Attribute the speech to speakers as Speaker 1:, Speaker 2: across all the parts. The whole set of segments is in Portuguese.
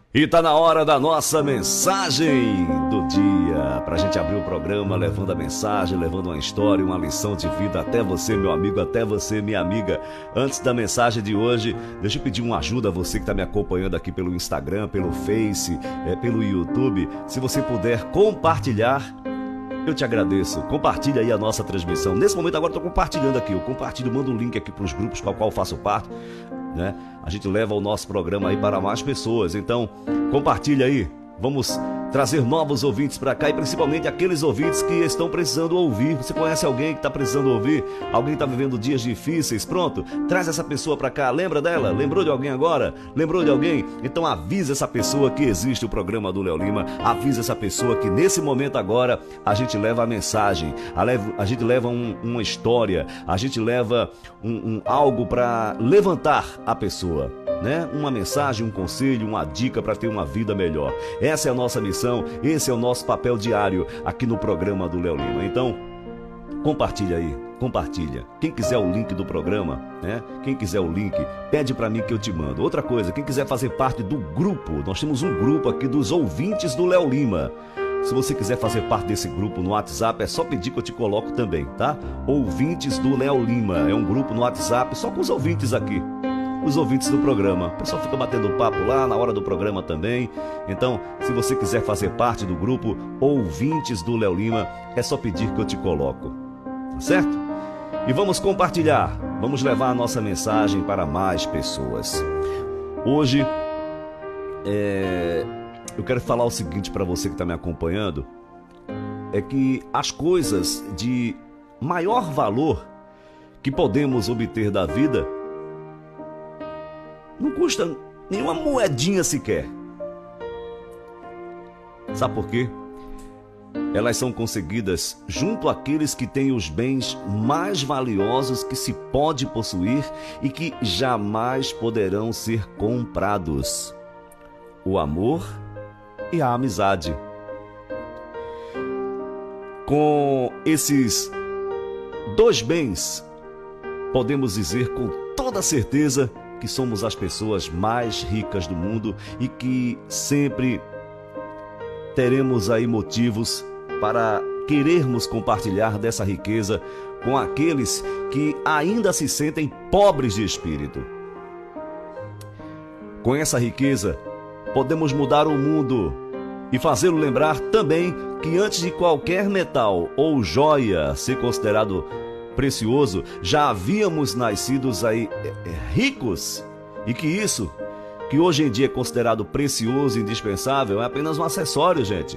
Speaker 1: E tá na hora da nossa mensagem do dia, pra gente abrir o programa levando a mensagem, levando uma história, uma lição de vida até você, meu amigo, até você, minha amiga. Antes da mensagem de hoje, deixa eu pedir uma ajuda a você que tá me acompanhando aqui pelo Instagram, pelo Face, pelo YouTube. Se você puder compartilhar, eu te agradeço. Compartilha aí a nossa transmissão. Nesse momento agora eu tô compartilhando aqui, eu compartilho, mando um link aqui pros grupos com o qual eu faço parte, né? A gente leva o nosso programa aí para mais pessoas. Então, compartilha aí. Vamos trazer novos ouvintes para cá e principalmente aqueles ouvintes que estão precisando ouvir. Você conhece alguém que está precisando ouvir? Alguém está vivendo dias difíceis? Pronto, traz essa pessoa para cá. Lembra dela? Lembrou de alguém agora? Lembrou de alguém? Então avisa essa pessoa que existe o programa do Léo Lima. Avisa essa pessoa que nesse momento agora a gente leva a mensagem, a gente leva uma história, a gente leva algo para levantar a pessoa, né? Uma mensagem, um conselho, uma dica para ter uma vida melhor. Essa é a nossa missão, esse é o nosso papel diário aqui no programa do Léo Lima. Então, compartilha aí, compartilha. Quem quiser o link do programa, né? Quem quiser o link, pede para mim que eu te mando. Outra coisa, quem quiser fazer parte do grupo, nós temos um grupo aqui dos ouvintes do Léo Lima. Se você quiser fazer parte desse grupo no WhatsApp, é só pedir que eu te coloco também, tá? Ouvintes do Léo Lima, é um grupo no WhatsApp só com os ouvintes aqui. Os ouvintes do programa. O pessoal fica batendo papo lá na hora do programa também. Então, se você quiser fazer parte do grupo Ouvintes do Léo Lima, é só pedir que eu te coloco. Tá certo? E vamos compartilhar. Vamos levar a nossa mensagem para mais pessoas. Hoje, eu quero falar o seguinte para você que está me acompanhando. É que as coisas de maior valor que podemos obter da vida não custa nenhuma moedinha sequer. Sabe por quê? Elas são conseguidas junto àqueles que têm os bens mais valiosos que se pode possuir e que jamais poderão ser comprados: o amor e a amizade. Com esses dois bens, podemos dizer com toda certeza que somos as pessoas mais ricas do mundo e que sempre teremos aí motivos para querermos compartilhar dessa riqueza com aqueles que ainda se sentem pobres de espírito. Com essa riqueza, podemos mudar o mundo e fazê-lo lembrar também que antes de qualquer metal ou joia ser considerado precioso, já havíamos nascidos aí ricos, e que isso, que hoje em dia é considerado precioso e indispensável, é apenas um acessório, gente.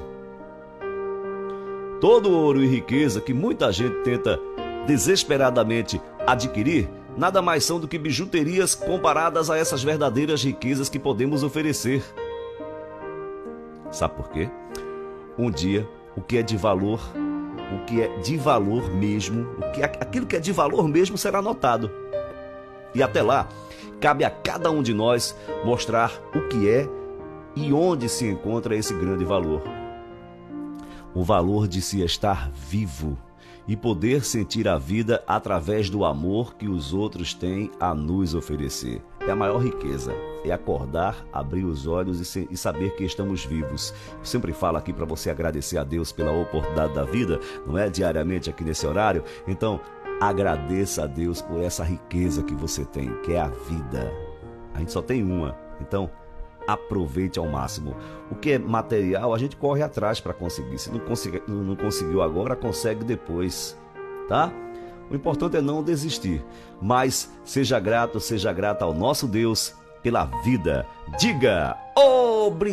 Speaker 1: Todo ouro e riqueza que muita gente tenta desesperadamente adquirir, nada mais são do que bijuterias comparadas a essas verdadeiras riquezas que podemos oferecer. Sabe por quê? Um dia, o que é de valor mesmo, aquilo que é de valor mesmo será notado. E até lá, cabe a cada um de nós mostrar o que é e onde se encontra esse grande valor. O valor de se estar vivo e poder sentir a vida através do amor que os outros têm a nos oferecer. É a maior riqueza, é acordar, abrir os olhos e saber que estamos vivos. Eu sempre falo aqui para você agradecer a Deus pela oportunidade da vida, não é? Diariamente aqui nesse horário. Então, agradeça a Deus por essa riqueza que você tem, que é a vida. A gente só tem uma, então aproveite ao máximo. O que é material, a gente corre atrás para conseguir. Se não conseguiu agora, consegue depois, tá? O importante é não desistir, mas seja grata ao nosso Deus pela vida. Diga obrigado.